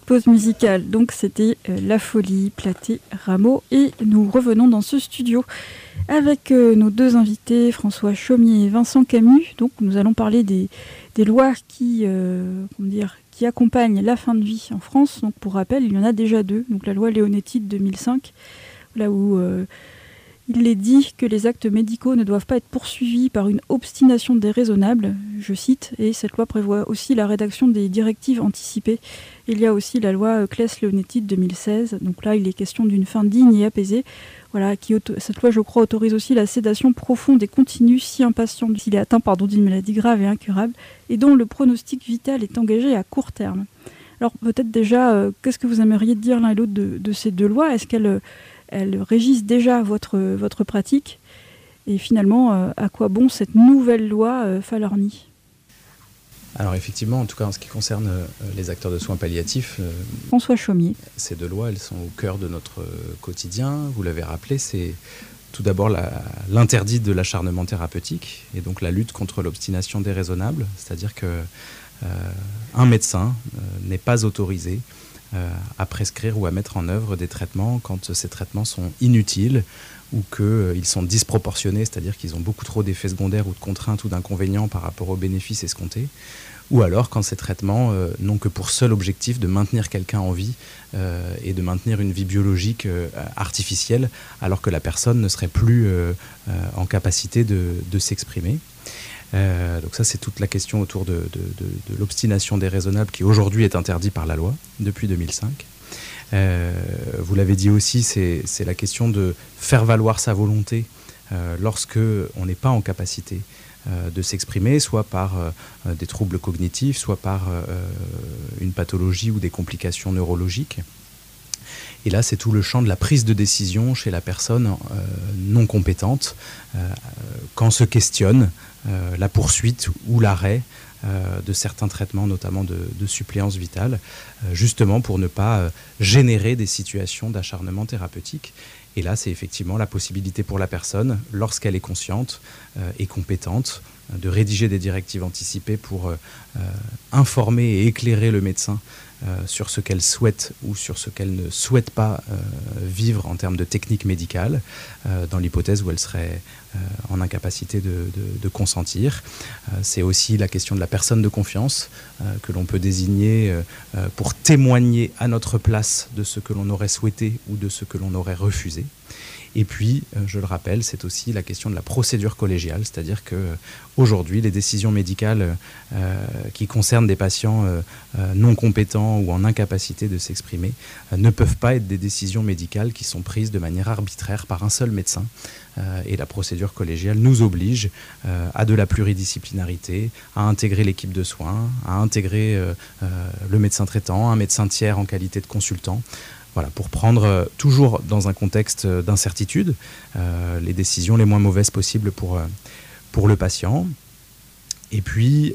pause musicale. Donc c'était La Folie, Platé, Rameau. Et nous revenons dans ce studio avec nos deux invités, François Chaumier et Vincent Camus. Donc nous allons parler des lois qui accompagnent la fin de vie en France. Donc pour rappel, il y en a déjà deux. Donc la loi Leonetti de 2005, là où il est dit que les actes médicaux ne doivent pas être poursuivis par une obstination déraisonnable, je cite, et cette loi prévoit aussi la rédaction des directives anticipées. Il y a aussi la loi Claes-Leonetti de 2016, donc là il est question d'une fin digne et apaisée. Voilà, cette loi, je crois, autorise aussi la sédation profonde et continue si un patient s'il est atteint d'une maladie grave et incurable et dont le pronostic vital est engagé à court terme. Alors peut-être déjà, qu'est-ce que vous aimeriez dire l'un et l'autre de ces deux lois ? Est-ce qu'elles régissent déjà votre pratique ? Et finalement, à quoi bon cette nouvelle loi Falorni ? Alors effectivement, en tout cas en ce qui concerne les acteurs de soins palliatifs, François Chaumier. Ces deux lois, elles sont au cœur de notre quotidien. Vous l'avez rappelé, c'est tout d'abord l'interdit de l'acharnement thérapeutique et donc la lutte contre l'obstination déraisonnable, c'est-à-dire qu'un médecin n'est pas autorisé à prescrire ou à mettre en œuvre des traitements quand ces traitements sont inutiles ou qu'ils sont disproportionnés, c'est-à-dire qu'ils ont beaucoup trop d'effets secondaires ou de contraintes ou d'inconvénients par rapport aux bénéfices escomptés, ou alors quand ces traitements n'ont que pour seul objectif de maintenir quelqu'un en vie et de maintenir une vie biologique artificielle, alors que la personne ne serait plus en capacité de s'exprimer. Donc ça, c'est toute la question autour de l'obstination déraisonnable qui aujourd'hui est interdit par la loi depuis 2005. Vous l'avez dit aussi, c'est la question de faire valoir sa volonté lorsque on n'est pas en capacité de s'exprimer, soit par des troubles cognitifs, soit par une pathologie ou des complications neurologiques. Et là, c'est tout le champ de la prise de décision chez la personne non compétente quand se questionne la poursuite ou l'arrêt de certains traitements, notamment de suppléance vitale, justement pour ne pas générer des situations d'acharnement thérapeutique. Et là, c'est effectivement la possibilité pour la personne, lorsqu'elle est consciente et compétente, de rédiger des directives anticipées pour informer et éclairer le médecin sur ce qu'elle souhaite ou sur ce qu'elle ne souhaite pas vivre en termes de technique médicale, dans l'hypothèse où elle serait en incapacité de consentir. C'est aussi la question de la personne de confiance que l'on peut désigner pour témoigner à notre place de ce que l'on aurait souhaité ou de ce que l'on aurait refusé. Et puis, je le rappelle, c'est aussi la question de la procédure collégiale, c'est-à-dire qu'aujourd'hui, les décisions médicales qui concernent des patients non compétents ou en incapacité de s'exprimer ne peuvent pas être des décisions médicales qui sont prises de manière arbitraire par un seul médecin. Et la procédure collégiale nous oblige à de la pluridisciplinarité, à intégrer l'équipe de soins, à intégrer le médecin traitant, un médecin tiers en qualité de consultant. Voilà, pour prendre toujours dans un contexte d'incertitude les décisions les moins mauvaises possibles pour le patient. Et puis,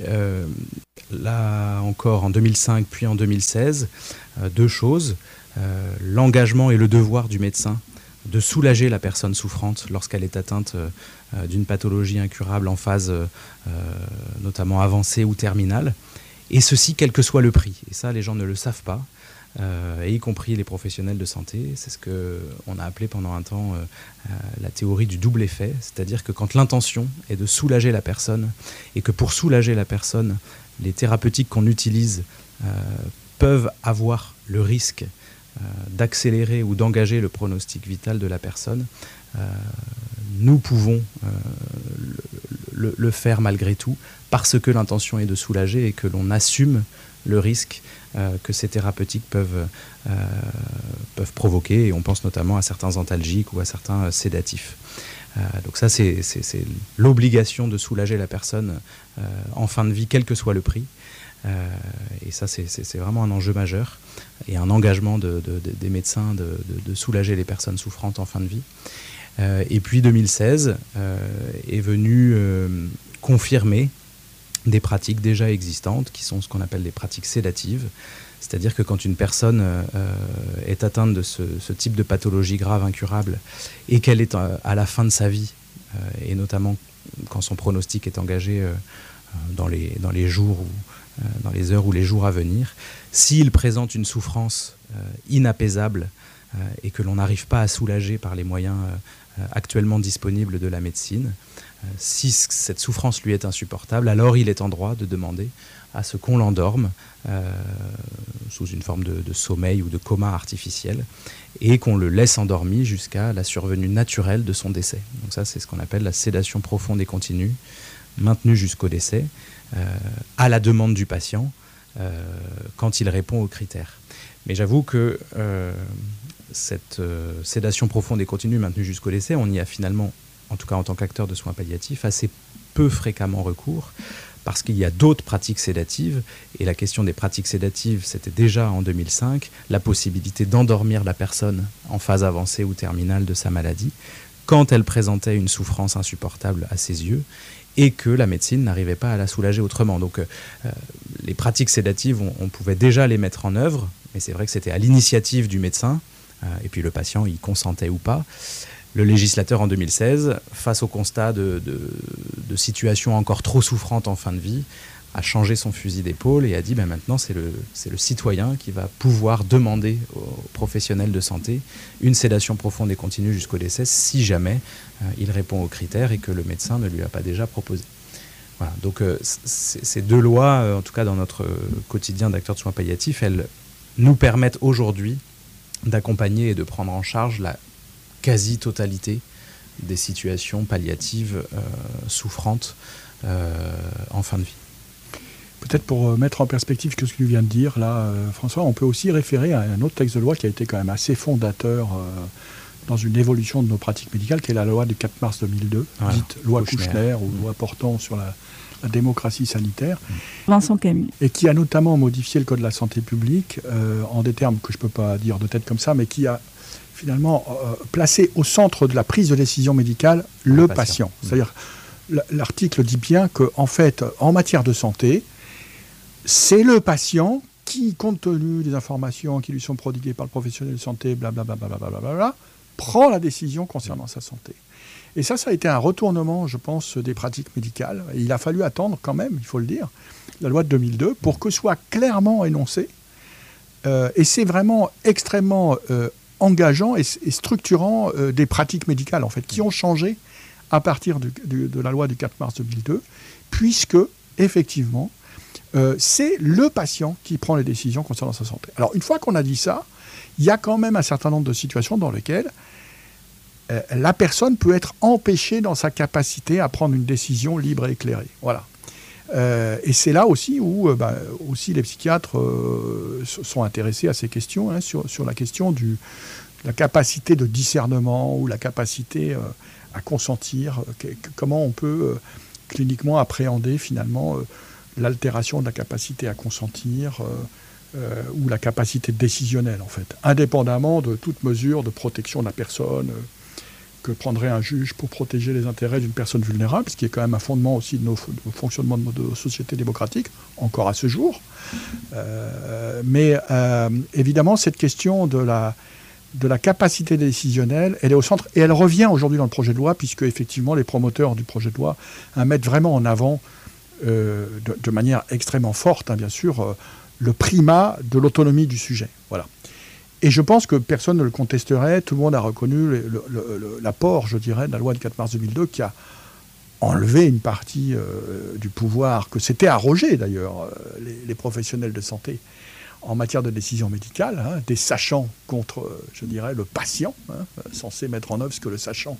là encore, en 2005 puis en 2016, deux choses. L'engagement et le devoir du médecin de soulager la personne souffrante lorsqu'elle est atteinte d'une pathologie incurable en phase notamment avancée ou terminale. Et ceci, quel que soit le prix. Et ça, les gens ne le savent pas. Et y compris les professionnels de santé. C'est ce qu'on a appelé pendant un temps la théorie du double effet, c'est-à-dire que quand l'intention est de soulager la personne et que pour soulager la personne, les thérapeutiques qu'on utilise peuvent avoir le risque d'accélérer ou d'engager le pronostic vital de la personne, nous pouvons le faire malgré tout parce que l'intention est de soulager et que l'on assume le risque que ces thérapeutiques peuvent provoquer, et on pense notamment à certains antalgiques ou à certains sédatifs. Donc ça, c'est l'obligation de soulager la personne en fin de vie, quel que soit le prix. Et ça, c'est vraiment un enjeu majeur et un engagement des médecins de soulager les personnes souffrantes en fin de vie. Et puis 2016 est venu confirmer des pratiques déjà existantes qui sont ce qu'on appelle des pratiques sédatives. C'est-à-dire que quand une personne est atteinte de ce type de pathologie grave, incurable, et qu'elle est à la fin de sa vie, et notamment quand son pronostic est engagé dans les jours dans les heures ou les jours à venir. S'il présente une souffrance inapaisable et que l'on n'arrive pas à soulager par les moyens actuellement disponibles de la médecine, si cette souffrance lui est insupportable, alors il est en droit de demander à ce qu'on l'endorme sous une forme de sommeil ou de coma artificiel et qu'on le laisse endormi jusqu'à la survenue naturelle de son décès. Donc ça, c'est ce qu'on appelle la sédation profonde et continue, maintenue jusqu'au décès, à la demande du patient, quand il répond aux critères. Mais j'avoue que cette sédation profonde et continue maintenue jusqu'au décès, on y a finalement, en tout cas en tant qu'acteur de soins palliatifs, assez peu fréquemment recours, parce qu'il y a d'autres pratiques sédatives, et la question des pratiques sédatives, c'était déjà en 2005, la possibilité d'endormir la personne en phase avancée ou terminale de sa maladie, quand elle présentait une souffrance insupportable à ses yeux, et que la médecine n'arrivait pas à la soulager autrement. Donc les pratiques sédatives, on pouvait déjà les mettre en œuvre, mais c'est vrai que c'était à l'initiative du médecin, et puis le patient y consentait ou pas. Le législateur en 2016, face au constat de situations encore trop souffrantes en fin de vie, a changé son fusil d'épaule et a dit maintenant c'est le citoyen qui va pouvoir demander aux professionnels de santé une sédation profonde et continue jusqu'au décès si jamais il répond aux critères et que le médecin ne lui a pas déjà proposé. Voilà, donc ces deux lois, en tout cas dans notre quotidien d'acteurs de soins palliatifs, elles nous permettent aujourd'hui d'accompagner et de prendre en charge la quasi-totalité des situations palliatives souffrantes en fin de vie. Peut-être pour mettre en perspective ce que tu viens de dire, là, François, on peut aussi référer à un autre texte de loi qui a été quand même assez fondateur dans une évolution de nos pratiques médicales, qui est la loi du 4 mars 2002, voilà, dite loi Kouchner, ou loi portant sur la démocratie sanitaire. Vincent Camus. Et qui a notamment modifié le Code de la santé publique, en des termes que je ne peux pas dire de tête comme ça, mais qui a finalement placé au centre de la prise de décision médicale le patient. C'est-à-dire, l'article dit bien qu'en fait, en matière de santé, c'est le patient qui, compte tenu des informations qui lui sont prodiguées par le professionnel de santé, blablabla, prend la décision concernant sa santé. Et ça a été un retournement, je pense, des pratiques médicales. Et il a fallu attendre quand même, il faut le dire, la loi de 2002 pour que soit clairement énoncé. Et c'est vraiment extrêmement engageant et structurant des pratiques médicales, en fait, qui ont changé à partir de la loi du 4 mars 2002, puisque, effectivement, c'est le patient qui prend les décisions concernant sa santé. Alors, une fois qu'on a dit ça, il y a quand même un certain nombre de situations dans lesquelles la personne peut être empêchée dans sa capacité à prendre une décision libre et éclairée. Voilà. Et c'est là aussi où aussi les psychiatres sont intéressés à ces questions, hein, sur la question de la capacité de discernement ou la capacité à consentir, comment on peut cliniquement appréhender finalement l'altération de la capacité à consentir ou la capacité décisionnelle, en fait, indépendamment de toute mesure de protection de la personne que prendrait un juge pour protéger les intérêts d'une personne vulnérable, ce qui est quand même un fondement aussi de nos fonctionnements de nos sociétés démocratiques, encore à ce jour. Mais évidemment, cette question de la capacité décisionnelle, elle est au centre, et elle revient aujourd'hui dans le projet de loi, puisque effectivement les promoteurs du projet de loi mettent vraiment en avant, de manière extrêmement forte, hein, bien sûr, le primat de l'autonomie du sujet. Voilà. Et je pense que personne ne le contesterait. Tout le monde a reconnu l'apport, je dirais, de la loi du 4 mars 2002 qui a enlevé une partie du pouvoir que s'étaient arrogé d'ailleurs les professionnels de santé en matière de décision médicale, hein, des sachants contre, je dirais, le patient, hein, censé mettre en œuvre ce que le sachant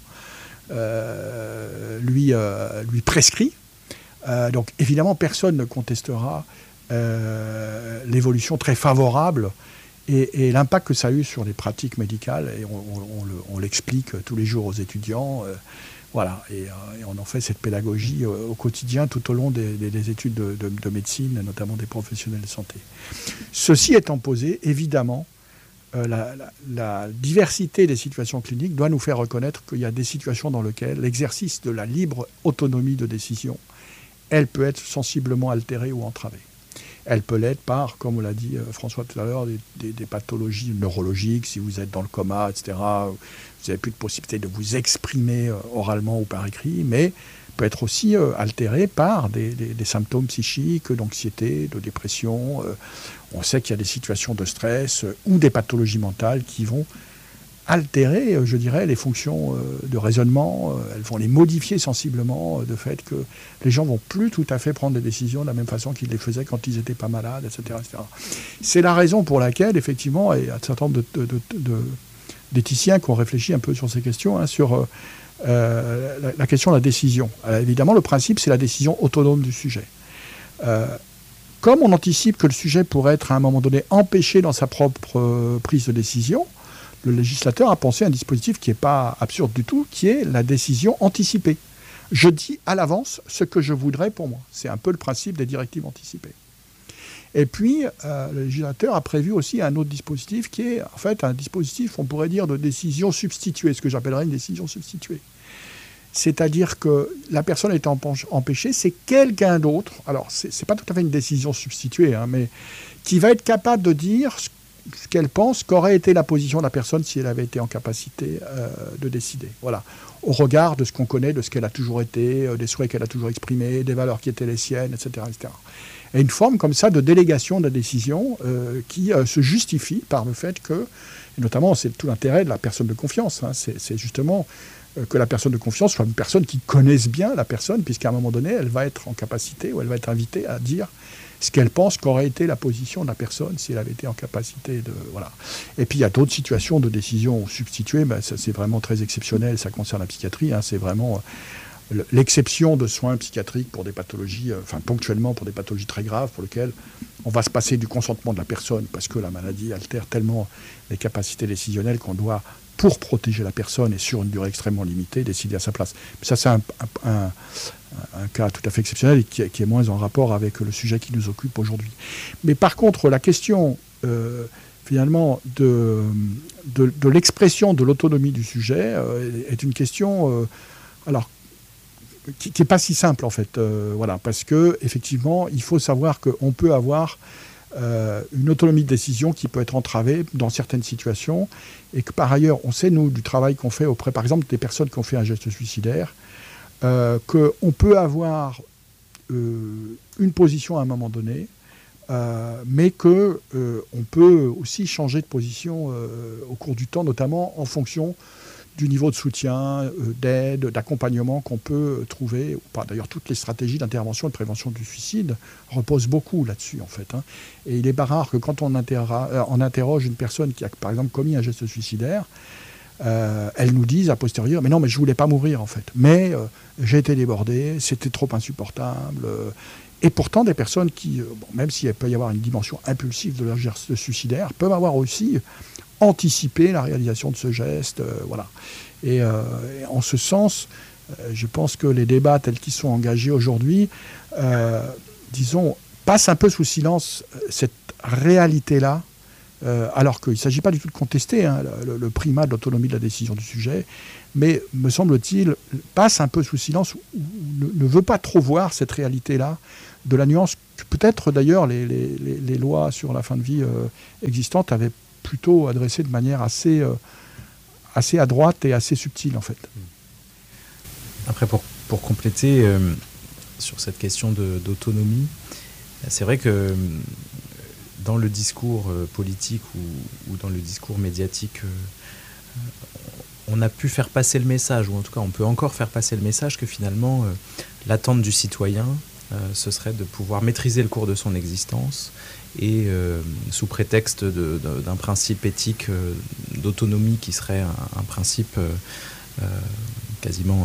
lui prescrit. Donc évidemment, personne ne contestera l'évolution très favorable et l'impact que ça a eu sur les pratiques médicales, et on l'explique tous les jours aux étudiants, voilà, et on en fait cette pédagogie au quotidien tout au long des études de médecine, notamment des professionnels de santé. Ceci étant posé, évidemment, la diversité des situations cliniques doit nous faire reconnaître qu'il y a des situations dans lesquelles l'exercice de la libre autonomie de décision, elle peut être sensiblement altérée ou entravée. Elle peut l'être par, comme on l'a dit François tout à l'heure, des pathologies neurologiques, si vous êtes dans le coma, etc. Vous n'avez plus de possibilité de vous exprimer oralement ou par écrit, mais peut être aussi altéré par des symptômes psychiques, d'anxiété, de dépression. On sait qu'il y a des situations de stress ou des pathologies mentales qui vont altérer, je dirais, les fonctions de raisonnement. Elles vont les modifier sensiblement, de fait que les gens vont plus tout à fait prendre des décisions de la même façon qu'ils les faisaient quand ils n'étaient pas malades, etc., etc. C'est la raison pour laquelle, effectivement, il y a un certain nombre d'éthiciens qui ont réfléchi un peu sur ces questions, sur la question de la décision. Alors, évidemment, le principe, c'est la décision autonome du sujet. Comme on anticipe que le sujet pourrait être, à un moment donné, empêché dans sa propre prise de décision, le législateur a pensé à un dispositif qui n'est pas absurde du tout, qui est la décision anticipée. Je dis à l'avance ce que je voudrais pour moi. C'est un peu le principe des directives anticipées. Et puis, le législateur a prévu aussi un autre dispositif qui est, en fait, un dispositif, on pourrait dire, de décision substituée, ce que j'appellerais une décision substituée. C'est-à-dire que la personne étant empêchée, c'est quelqu'un d'autre, alors ce n'est pas tout à fait une décision substituée, mais qui va être capable de dire ce qu'elle pense qu'aurait été la position de la personne si elle avait été en capacité de décider. Voilà. Au regard de ce qu'on connaît, de ce qu'elle a toujours été, des souhaits qu'elle a toujours exprimés, des valeurs qui étaient les siennes, etc., etc. Et une forme comme ça de délégation de la décision qui se justifie par le fait que, et notamment c'est tout l'intérêt de la personne de confiance, c'est justement que la personne de confiance soit une personne qui connaisse bien la personne, puisqu'à un moment donné, elle va être en capacité ou elle va être invitée à dire ce qu'elle pense qu'aurait été la position de la personne si elle avait été en capacité de... Voilà. Et puis il y a d'autres situations de décision substituée, ça, c'est vraiment très exceptionnel, ça concerne la psychiatrie, c'est vraiment l'exception de soins psychiatriques pour des pathologies, ponctuellement pour des pathologies très graves, pour lesquelles on va se passer du consentement de la personne, parce que la maladie altère tellement les capacités décisionnelles qu'on doit, pour protéger la personne et sur une durée extrêmement limitée, décider à sa place. Ça, c'est un cas tout à fait exceptionnel et qui est moins en rapport avec le sujet qui nous occupe aujourd'hui. Mais par contre, la question, finalement, de l'expression de l'autonomie du sujet est une question qui n'est pas si simple, en fait. Parce que effectivement, il faut savoir qu'on peut avoir une autonomie de décision qui peut être entravée dans certaines situations, et que par ailleurs, on sait, nous, du travail qu'on fait auprès, par exemple, des personnes qui ont fait un geste suicidaire, qu'on peut avoir une position à un moment donné, mais qu'on peut aussi changer de position au cours du temps, notamment en fonction du niveau de soutien, d'aide, d'accompagnement qu'on peut trouver. D'ailleurs, toutes les stratégies d'intervention et de prévention du suicide reposent beaucoup là-dessus, en fait. Et il n'est pas rare que quand on interroge une personne qui a, par exemple, commis un geste suicidaire, elle nous dise a posteriori, mais non, mais je ne voulais pas mourir, en fait. Mais j'ai été débordé, c'était trop insupportable. Et pourtant, des personnes qui, même s'il peut y avoir une dimension impulsive de leur geste suicidaire, peuvent avoir aussi anticiper la réalisation de ce geste, Et en ce sens, je pense que les débats tels qu'ils sont engagés aujourd'hui, passent un peu sous silence cette réalité-là, alors qu'il ne s'agit pas du tout de contester le primat de l'autonomie de la décision du sujet, mais, me semble-t-il, passe un peu sous silence ou ne veut pas trop voir cette réalité-là, de la nuance que peut-être d'ailleurs les lois sur la fin de vie existantes avaient plutôt adressé de manière assez adroite et assez subtile, en fait. Après, pour compléter sur cette question d'autonomie, c'est vrai que dans le discours politique ou dans le discours médiatique, on a pu faire passer le message, ou en tout cas on peut encore faire passer le message que finalement l'attente du citoyen, ce serait de pouvoir maîtriser le cours de son existence et sous prétexte d'un principe éthique d'autonomie qui serait un principe quasiment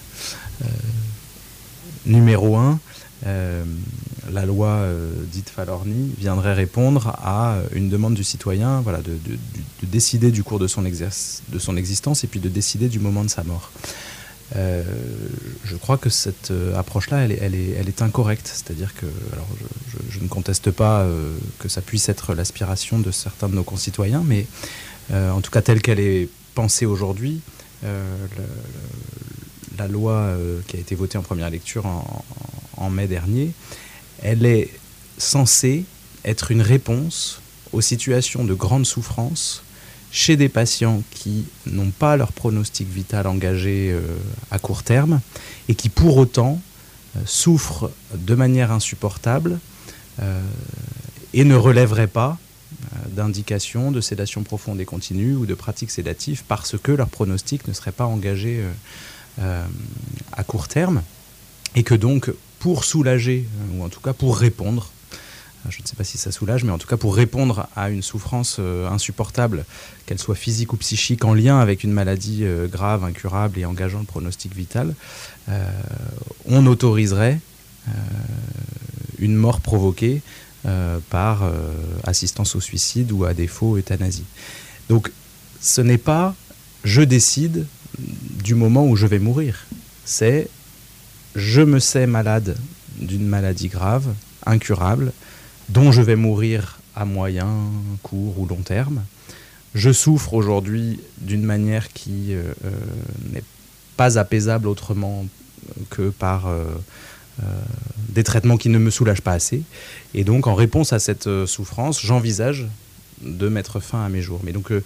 numéro 1, la loi dite Falorni viendrait répondre à une demande du citoyen de décider du cours de son existence et puis de décider du moment de sa mort. Je crois que cette approche-là, elle est incorrecte. C'est-à-dire que, alors, je ne conteste pas que ça puisse être l'aspiration de certains de nos concitoyens, mais en tout cas telle qu'elle est pensée aujourd'hui, la loi qui a été votée en première lecture en mai dernier, elle est censée être une réponse aux situations de grande souffrance chez des patients qui n'ont pas leur pronostic vital engagé à court terme et qui pour autant souffrent de manière insupportable et ne relèveraient pas d'indications de sédation profonde et continue ou de pratiques sédatives parce que leur pronostic ne serait pas engagé à court terme et que donc pour soulager ou en tout cas pour répondre, je ne sais pas si ça soulage, mais en tout cas pour répondre à une souffrance insupportable, qu'elle soit physique ou psychique, en lien avec une maladie grave, incurable et engageant le pronostic vital, on autoriserait une mort provoquée par assistance au suicide ou à défaut euthanasie. Donc ce n'est pas je décide du moment où je vais mourir, c'est je me sais malade d'une maladie grave, incurable, dont je vais mourir à moyen, court ou long terme. Je souffre aujourd'hui d'une manière qui n'est pas apaisable autrement que par des traitements qui ne me soulagent pas assez. Et donc, en réponse à cette souffrance, j'envisage de mettre fin à mes jours. Mais donc,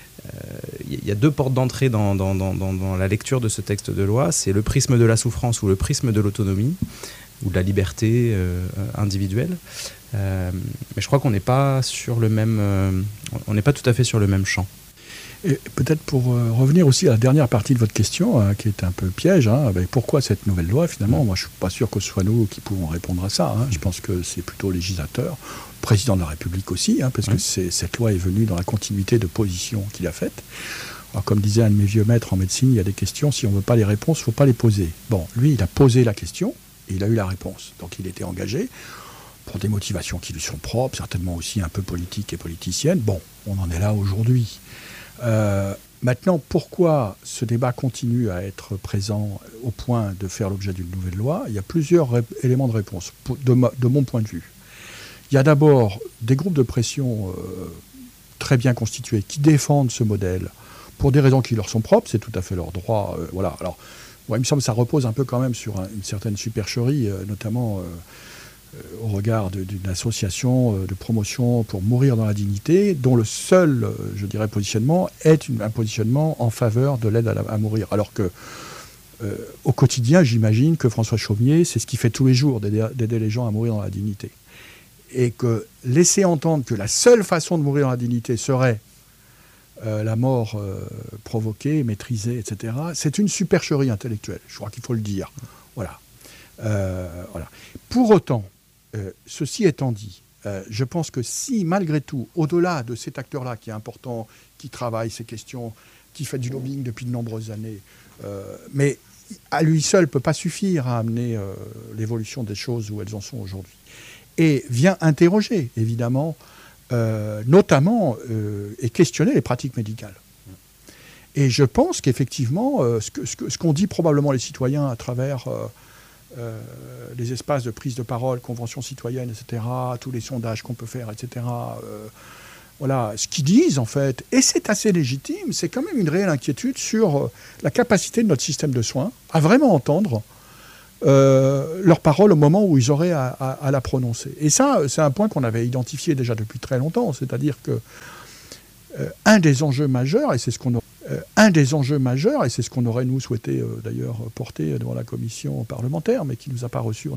il y a 2 portes d'entrée dans la lecture de ce texte de loi. C'est le prisme de la souffrance ou le prisme de l'autonomie ou de la liberté individuelle. Mais je crois qu'on n'est pas sur le même, on n'est pas tout à fait sur le même champ. Et peut-être pour revenir aussi à la dernière partie de votre question, qui est un peu piège, pourquoi cette nouvelle loi finalement? Moi je ne suis pas sûr que ce soit nous qui pouvons répondre à ça. Je pense que c'est plutôt le législateur, le président de la République aussi, parce que cette loi est venue dans la continuité de positions qu'il a faites. Alors, comme disait un de mes vieux maîtres en médecine, il y a des questions, si on ne veut pas les réponses, il ne faut pas les poser. Bon, lui il a posé la question et il a eu la réponse. Donc il était engagé pour des motivations qui lui sont propres, certainement aussi un peu politiques et politiciennes. Bon, on en est là aujourd'hui. Maintenant, pourquoi ce débat continue à être présent au point de faire l'objet d'une nouvelle loi? Il y a plusieurs éléments de réponse, de mon point de vue. Il y a d'abord des groupes de pression très bien constitués qui défendent ce modèle pour des raisons qui leur sont propres, c'est tout à fait leur droit. Voilà. Alors, il me semble que ça repose un peu quand même sur une certaine supercherie, notamment au regard d'une association de promotion pour mourir dans la dignité, dont le seul, je dirais, positionnement est un positionnement en faveur de l'aide à mourir. Alors que, au quotidien, j'imagine que François Chaumier, c'est ce qu'il fait tous les jours, d'aider les gens à mourir dans la dignité. Et que laisser entendre que la seule façon de mourir dans la dignité serait la mort provoquée, maîtrisée, etc., c'est une supercherie intellectuelle. Je crois qu'il faut le dire. Voilà. Pour autant, ceci étant dit, je pense que si, malgré tout, au-delà de cet acteur-là qui est important, qui travaille ces questions, qui fait du lobbying depuis de nombreuses années, mais à lui seul ne peut pas suffire à amener l'évolution des choses où elles en sont aujourd'hui, et vient interroger, évidemment, notamment, et questionner les pratiques médicales. Et je pense qu'effectivement, ce qu'ont dit probablement les citoyens à travers les espaces de prise de parole, conventions citoyennes, etc., tous les sondages qu'on peut faire, etc., voilà, ce qu'ils disent, en fait, et c'est assez légitime, c'est quand même une réelle inquiétude sur la capacité de notre système de soins à vraiment entendre leurs paroles au moment où ils auraient à la prononcer. Et ça, c'est un point qu'on avait identifié déjà depuis très longtemps, c'est-à-dire que un des enjeux majeurs, et c'est ce qu'on aurait, nous, souhaité d'ailleurs porter devant la commission parlementaire, mais qui ne nous a pas reçus.